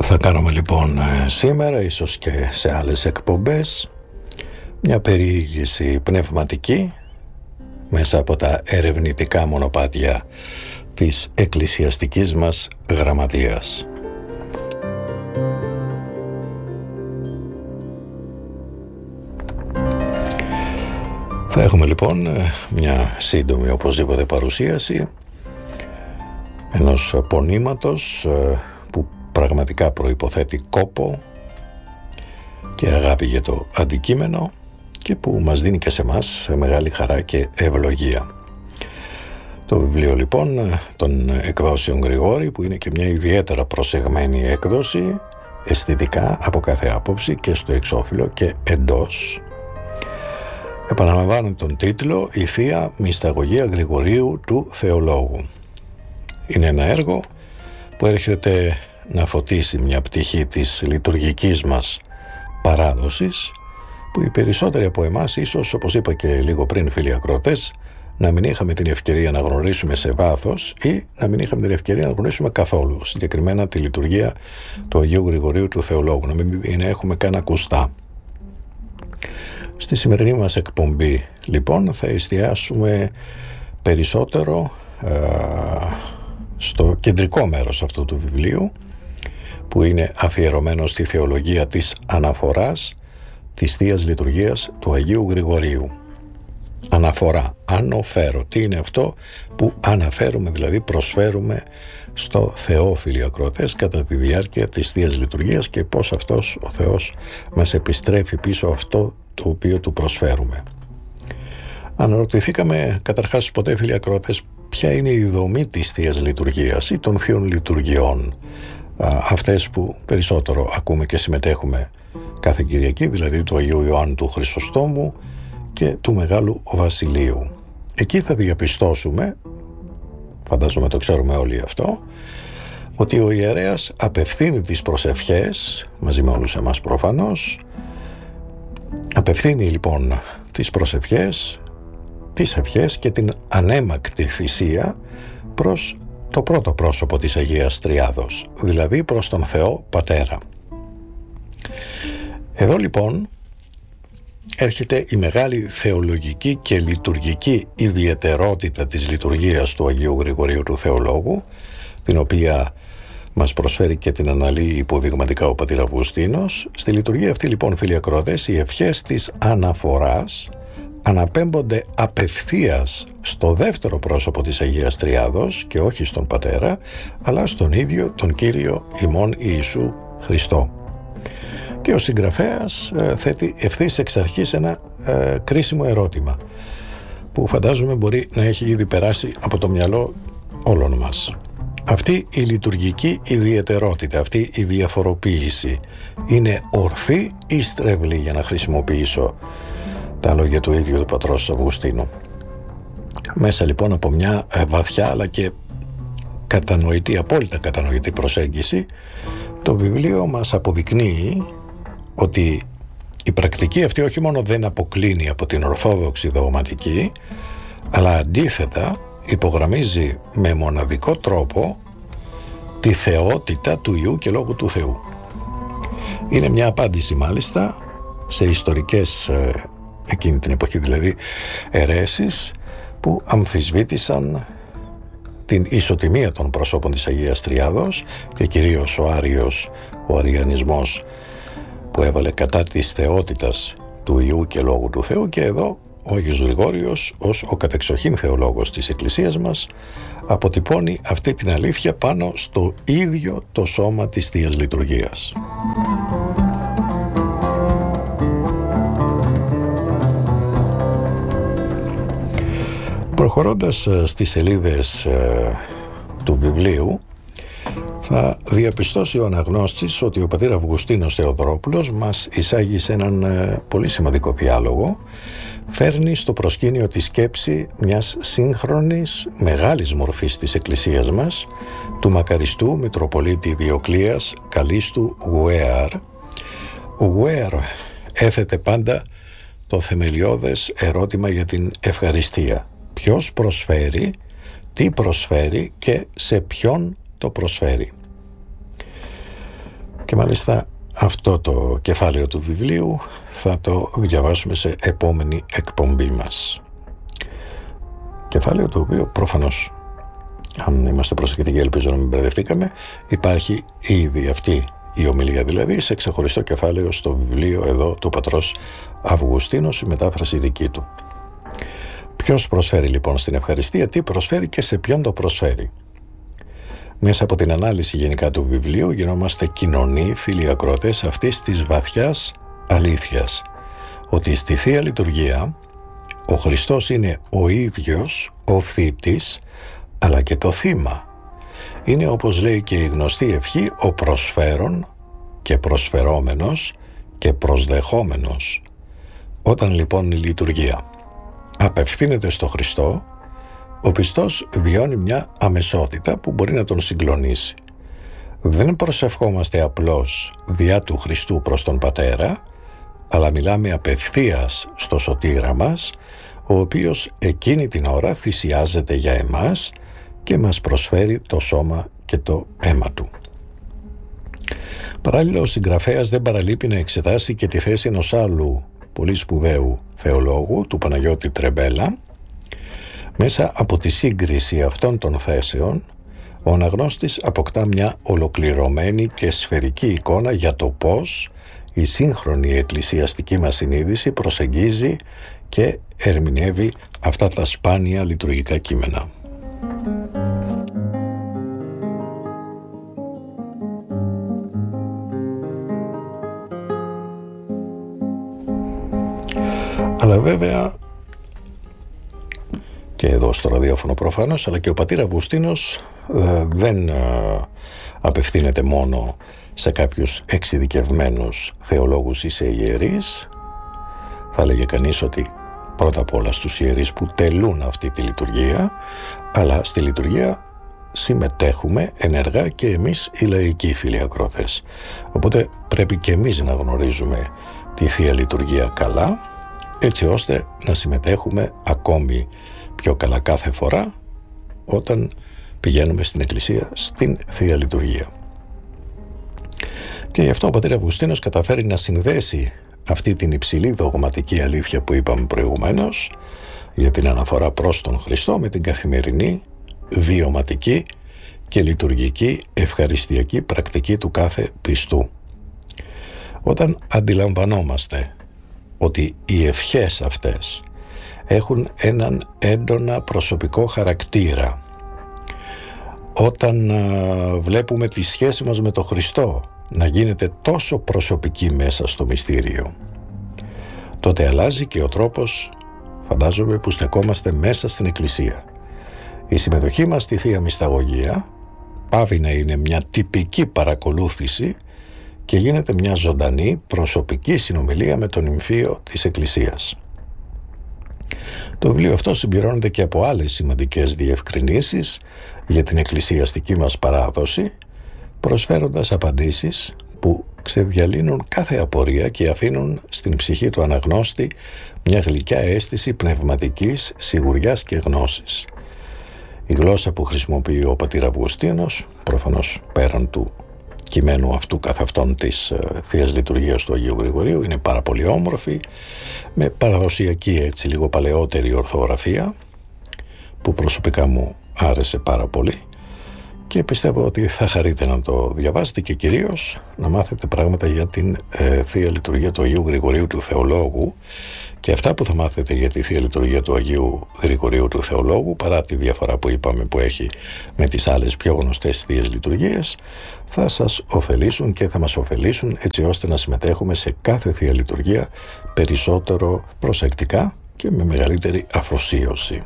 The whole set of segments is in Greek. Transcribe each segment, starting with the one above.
Θα κάνουμε λοιπόν σήμερα, ίσως και σε άλλες εκπομπές, μια περιήγηση πνευματική μέσα από τα ερευνητικά μονοπάτια της εκκλησιαστικής μας γραμματείας. Θα έχουμε λοιπόν μια σύντομη οπωσδήποτε παρουσίαση ενός πονήματος που πραγματικά προϋποθέτει κόπο και αγάπη για το αντικείμενο και που μας δίνει και σε εμάς μεγάλη χαρά και ευλογία. Το βιβλίο λοιπόν των εκδόσεων Γρηγόρη, που είναι και μια ιδιαίτερα προσεγμένη έκδοση αισθητικά από κάθε άποψη και στο εξώφυλλο και εντός, επαναλαμβάνω τον τίτλο «Η Θεία Μυσταγωγία Γρηγορίου του Θεολόγου». Είναι ένα έργο που έρχεται να φωτίσει μια πτυχή της λειτουργικής μας παράδοσης που οι περισσότεροι από εμάς, ίσως όπως είπα και λίγο πριν φίλοι ακροατές, να μην είχαμε την ευκαιρία να γνωρίσουμε σε βάθος ή να μην είχαμε την ευκαιρία να γνωρίσουμε καθόλου, συγκεκριμένα τη λειτουργία του Αγίου Γρηγορίου του Θεολόγου, να μην έχουμε καν ακουστά. Στη σημερινή μας εκπομπή λοιπόν θα εστιάσουμε περισσότερο στο κεντρικό μέρος αυτού του βιβλίου, που είναι αφιερωμένο στη θεολογία της αναφοράς της Θείας Λειτουργίας του Αγίου Γρηγορίου. Αναφορά, ανοφέρω. Τι είναι αυτό που αναφέρουμε, δηλαδή προσφέρουμε στο Θεό, φίλοι ακροατές, κατά τη διάρκεια της Θείας Λειτουργίας και πώς αυτός ο Θεός μας επιστρέφει πίσω αυτό το οποίο του προσφέρουμε. Αναρωτηθήκαμε καταρχάς ποτέ, φίλοι ακροατές, ποια είναι η δομή της Θείας Λειτουργίας ή των Θείων Λειτουργιών, αυτές που περισσότερο ακούμε και συμμετέχουμε κάθε Κυριακή, δηλαδή του Αγίου Ιωάννου του Χρυσοστόμου και του Μεγάλου Βασιλείου. Εκεί θα διαπιστώσουμε, φαντάζομαι το ξέρουμε όλοι αυτό, ότι ο ιερέας απευθύνει τις προσευχές, μαζί με όλους εμάς προφανώς, απευθύνει λοιπόν τις προσευχές, τις ευχές και την ανέμακτη θυσία προς το πρώτο πρόσωπο της Αγίας Τριάδος, δηλαδή προς τον Θεό Πατέρα. Εδώ λοιπόν έρχεται η μεγάλη θεολογική και λειτουργική ιδιαιτερότητα της λειτουργίας του Αγίου Γρηγορίου του Θεολόγου, την οποία μας προσφέρει και την αναλύει υποδειγματικά ο πατήρ Αυγουστίνος. Στη λειτουργία αυτή λοιπόν, φίλοι ακροατές, οι ευχές της αναφοράς αναπέμπονται απευθείας στο δεύτερο πρόσωπο της Αγίας Τριάδος και όχι στον Πατέρα, αλλά στον ίδιο τον Κύριο ημών Ιησού Χριστό. Και ο συγγραφέας θέτει ευθύς εξ αρχής ένα κρίσιμο ερώτημα που φαντάζομαι μπορεί να έχει ήδη περάσει από το μυαλό όλων μας. Αυτή η λειτουργική ιδιαιτερότητα, αυτή η διαφοροποίηση είναι ορθή ή στρεβλή, για να χρησιμοποιήσω τα λόγια του ίδιου του πατρός Αυγουστίνου. Μέσα λοιπόν από μια βαθιά αλλά και κατανοητή, απόλυτα κατανοητή προσέγγιση, το βιβλίο μας αποδεικνύει ότι η πρακτική αυτή όχι μόνο δεν αποκλίνει από την ορθόδοξη δογματική, αλλά αντίθετα υπογραμμίζει με μοναδικό τρόπο τη θεότητα του Υιού και Λόγου του Θεού. Είναι μια απάντηση μάλιστα σε ιστορικές, εκείνη την εποχή δηλαδή, αιρέσεις που αμφισβήτησαν την ισοτιμία των προσώπων της Αγίας Τριάδος και κυρίως ο Άριος, ο αριανισμός που έβαλε κατά της θεότητας του Υιού και Λόγου του Θεού. Και εδώ ο Άγιος Γρηγόριος, ως ο κατεξοχήν θεολόγος της Εκκλησίας μας, αποτυπώνει αυτή την αλήθεια πάνω στο ίδιο το σώμα της Θείας Λειτουργίας. Προχωρώντας στις σελίδες του βιβλίου, θα διαπιστώσει ο αναγνώστης ότι ο πατήρ Αυγουστίνος Θεοδωρόπουλος μας εισάγει σε έναν πολύ σημαντικό διάλογο. Φέρνει στο προσκήνιο τη σκέψη μιας σύγχρονης μεγάλης μορφής της Εκκλησίας μας, του μακαριστού Μητροπολίτη Διοκλείας Καλίστου Γουέαρ. Ο Γουέαρ έθετε πάντα το θεμελιώδες ερώτημα για την ευχαριστία. Ποιος προσφέρει, τι προσφέρει και σε ποιον το προσφέρει. Και μάλιστα αυτό το κεφάλαιο του βιβλίου θα το διαβάσουμε σε επόμενη εκπομπή μας. Κεφάλαιο το οποίο προφανώς, αν είμαστε προσεκτικοί, ελπίζω να μην μπερδευτήκαμε, υπάρχει ήδη αυτή η ομιλία δηλαδή σε ξεχωριστό κεφάλαιο στο βιβλίο εδώ του πατρός Αυγουστίνος, η μετάφραση δική του. Ποιος προσφέρει λοιπόν στην ευχαριστία, τι προσφέρει και σε ποιον το προσφέρει. Μέσα από την ανάλυση γενικά του βιβλίου γινόμαστε κοινωνοί, φίλοι ακρότες αυτής της βαθιάς αλήθειας, ότι στη Θεία Λειτουργία ο Χριστός είναι ο ίδιος ο θήτης αλλά και το θύμα. Είναι, όπως λέει και η γνωστή ευχή, ο προσφέρον και προσφερόμενος και προσδεχόμενος. Όταν λοιπόν η λειτουργία απευθύνεται στο Χριστό, ο πιστός βιώνει μια αμεσότητα που μπορεί να τον συγκλονίσει. Δεν προσευχόμαστε απλώς διά του Χριστού προς τον Πατέρα, αλλά μιλάμε απευθείας στο σωτήρα μας, ο οποίος εκείνη την ώρα θυσιάζεται για εμάς και μας προσφέρει το σώμα και το αίμα του. Παράλληλα, ο συγγραφέας δεν παραλείπει να εξετάσει και τη θέση ενός άλλου πολύ σπουδαίου θεολόγου, του Παναγιώτη Τρεμπέλα. Μέσα από τη σύγκριση αυτών των θέσεων, ο αναγνώστης αποκτά μια ολοκληρωμένη και σφαιρική εικόνα για το πώς η σύγχρονη εκκλησιαστική μας συνείδηση προσεγγίζει και ερμηνεύει αυτά τα σπάνια λειτουργικά κείμενα. Αλλά βέβαια και εδώ στο ραδιόφωνο προφανώς, αλλά και ο πατήρ Αυγουστίνος δεν απευθύνεται μόνο σε κάποιους εξειδικευμένους θεολόγους ή σε ιερείς. Θα λέγε κανείς ότι πρώτα απ' όλα στους ιερείς που τελούν αυτή τη λειτουργία, αλλά στη λειτουργία συμμετέχουμε ενεργά και εμείς οι λαϊκοί φίλοι ακρότες. Οπότε πρέπει και εμείς να γνωρίζουμε τη Θεία Λειτουργία καλά, έτσι ώστε να συμμετέχουμε ακόμη πιο καλά κάθε φορά όταν πηγαίνουμε στην Εκκλησία στην Θεία Λειτουργία. Και γι' αυτό ο πατήρ Αυγουστίνος καταφέρει να συνδέσει αυτή την υψηλή δογματική αλήθεια που είπαμε προηγουμένως για την αναφορά προς τον Χριστό με την καθημερινή, βιωματική και λειτουργική ευχαριστιακή πρακτική του κάθε πιστού. Όταν αντιλαμβανόμαστε ότι οι ευχές αυτές έχουν έναν έντονα προσωπικό χαρακτήρα, όταν βλέπουμε τη σχέση μας με τον Χριστό να γίνεται τόσο προσωπική μέσα στο μυστήριο, τότε αλλάζει και ο τρόπος, φαντάζομαι, που στεκόμαστε μέσα στην Εκκλησία. Η συμμετοχή μας στη Θεία Μυσταγωγία πάβει να είναι μια τυπική παρακολούθηση και γίνεται μια ζωντανή προσωπική συνομιλία με τον νυμφίο της Εκκλησίας. Το βιβλίο αυτό συμπληρώνεται και από άλλες σημαντικές διευκρινήσεις για την εκκλησιαστική μας παράδοση, προσφέροντας απαντήσεις που ξεδιαλύνουν κάθε απορία και αφήνουν στην ψυχή του αναγνώστη μια γλυκιά αίσθηση πνευματικής σιγουριάς και γνώσης. Η γλώσσα που χρησιμοποιεί ο πατήρ Αυγουστίνος, προφανώς πέραν του κειμένου αυτού καθ' αυτών της Θείας Λειτουργίας του Αγίου Γρηγορίου, είναι πάρα πολύ όμορφη, με παραδοσιακή, έτσι λίγο παλαιότερη ορθογραφία, που προσωπικά μου άρεσε πάρα πολύ και πιστεύω ότι θα χαρείτε να το διαβάσετε και κυρίως να μάθετε πράγματα για την Θεία Λειτουργία του Αγίου Γρηγορίου του Θεολόγου. Και αυτά που θα μάθετε για τη Θεία Λειτουργία του Αγίου Γρηγορίου του Θεολόγου, παρά τη διαφορά που είπαμε που έχει με τις άλλες πιο γνωστές Θείες Λειτουργίες, θα σας ωφελήσουν και θα μας ωφελήσουν έτσι ώστε να συμμετέχουμε σε κάθε Θεία Λειτουργία περισσότερο προσεκτικά και με μεγαλύτερη αφοσίωση.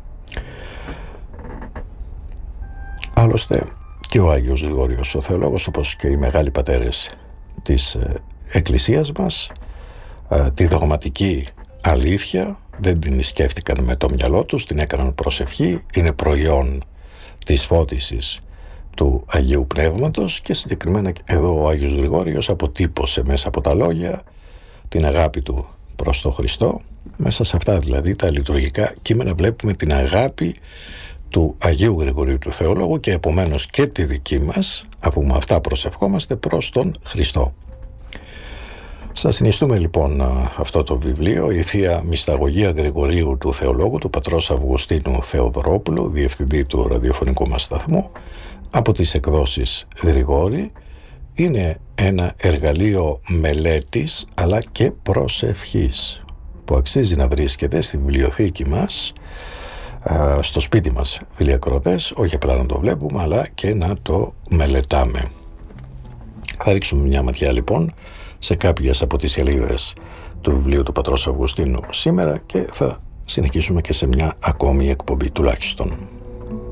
Άλλωστε και ο Άγιος Γρηγόριος ο Θεολόγος, όπως και οι μεγάλοι πατέρες της Εκκλησίας μας, τη δογματική αλήθεια δεν την σκέφτηκαν με το μυαλό τους, την έκαναν προσευχή, είναι προϊόν της φώτισης του Αγίου Πνεύματος και συγκεκριμένα εδώ ο Άγιος Γρηγόριος αποτύπωσε μέσα από τα λόγια την αγάπη του προς τον Χριστό. Μέσα σε αυτά δηλαδή τα λειτουργικά κείμενα βλέπουμε την αγάπη του Αγίου Γρηγορίου του Θεολόγου και επομένως και τη δική μας, αφού με αυτά προσευχόμαστε προς τον Χριστό. Σας συνιστούμε λοιπόν αυτό το βιβλίο, η Θεία Μυσταγωγία Γρηγορίου του Θεολόγου, του πατρός Αυγουστίνου Θεοδωρόπουλου, διευθυντή του ραδιοφωνικού μας σταθμού, από τις εκδόσεις Γρηγόρη. Είναι ένα εργαλείο μελέτης αλλά και προσευχής που αξίζει να βρίσκεται στη βιβλιοθήκη μας, στο σπίτι μας, φίλοι ακροατές, όχι απλά να το βλέπουμε αλλά και να το μελετάμε. Θα ρίξουμε μια ματιά λοιπόν σε κάποιες από τις σελίδες του βιβλίου του πατρός Αυγουστίνου σήμερα και θα συνεχίσουμε και σε μια ακόμη εκπομπή τουλάχιστον.